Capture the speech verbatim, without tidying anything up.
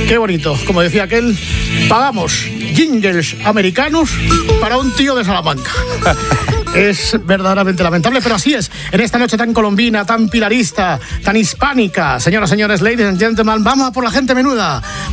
Qué bonito. Como decía aquel, pagamos jingles americanos para un tío de Salamanca. Es verdaderamente lamentable, pero así es. En esta noche tan colombina, tan pilarista, tan hispánica, señoras, señores, ladies and gentlemen, vamos a por la gente menuda.